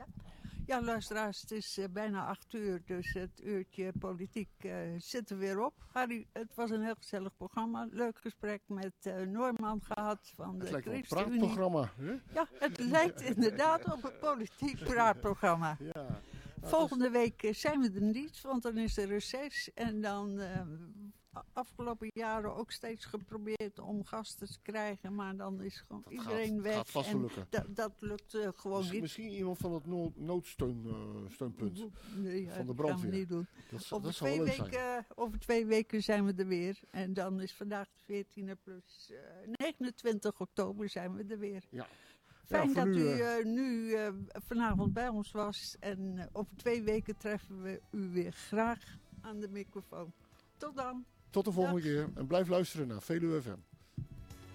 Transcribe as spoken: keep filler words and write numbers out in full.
Ja. Ja, luisteraars, het is uh, bijna acht uur, dus het uurtje politiek uh, zit er weer op. Harry, het was een heel gezellig programma. Leuk gesprek met uh, Noorman gehad van de ChristenUnie. Het lijkt wel een praatprogramma. Hè? Ja, het lijkt inderdaad op een politiek praatprogramma. Ja. Volgende week zijn we er niet, want dan is er reces. En dan uh, afgelopen jaren ook steeds geprobeerd om gasten te krijgen. Maar dan is gewoon dat iedereen gaat, weg. gaat vast en lukken. Da- dat lukt uh, gewoon misschien, niet. Misschien iemand van het no- noodsteunpunt. Nee, van de dat gaan we brandweer. niet doen. Dat, Over, dat twee zou leuk zijn. weken, over twee weken zijn we er weer. En dan is vandaag de veertiende plus uh, negenentwintig oktober zijn we er weer. Ja. Fijn Ja, dat nu, u uh, nu uh, vanavond bij ons was. En uh, over twee weken treffen we u weer graag aan de microfoon. Tot dan. Tot de volgende Dag. keer. En blijf luisteren naar Veluwe F M.